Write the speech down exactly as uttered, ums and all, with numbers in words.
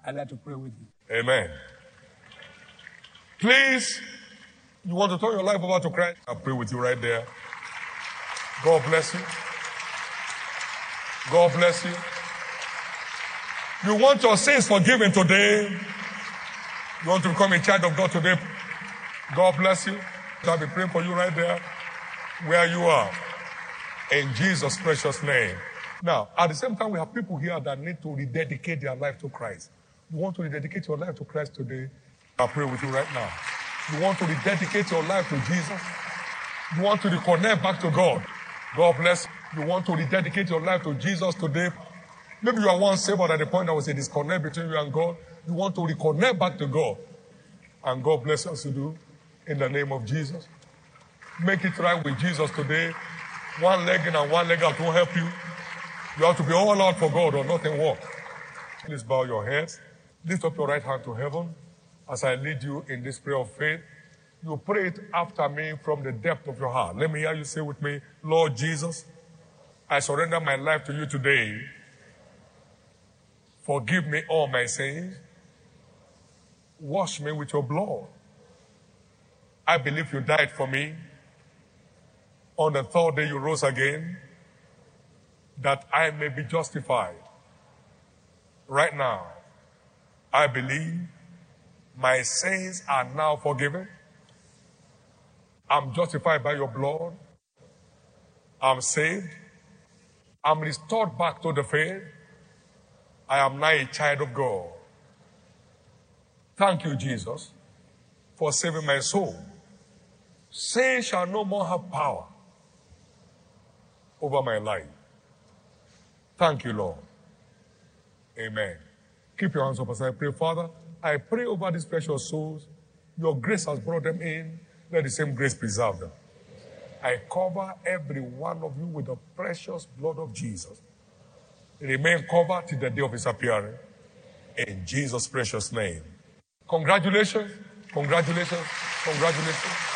I'd like to pray with you. Amen. Please, you want to turn your life over to Christ? I'll pray with you right there. God bless you. God bless you. You want your sins forgiven today? You want to become a child of God today? God bless you. I'll be praying for you right there where you are. In Jesus' precious name. Now, at the same time, we have people here that need to rededicate their life to Christ. You want to rededicate your life to Christ today? I'll pray with you right now. You want to rededicate your life to Jesus? You want to reconnect back to God? God bless you. You want to rededicate your life to Jesus today? Maybe you are once saved, but at the point there was a disconnect between you and God. You want to reconnect back to God. And God bless us to do in the name of Jesus. Make it right with Jesus today. One leg in and one leg out won't help you. You have to be all out for God or nothing work. Please bow your heads. Lift up your right hand to heaven as I lead you in this prayer of faith. You pray it after me from the depth of your heart. Let me hear you say with me, Lord Jesus, I surrender my life to you today. Forgive me all my sins. Wash me with your blood. I believe you died for me. On the third day you rose again, that I may be justified. Right now, I believe my sins are now forgiven. I'm justified by your blood. I'm saved. I'm restored back to the faith. I am now a child of God. Thank you, Jesus, for saving my soul. Sin shall no more have power over my life. Thank you, Lord. Amen. Keep your hands up as I pray. Father, I pray over these precious souls. Your grace has brought them in. Let the same grace preserve them. I cover every one of you with the precious blood of Jesus. Remain covered till the day of his appearing. In Jesus' precious name. Congratulations. Congratulations. Congratulations.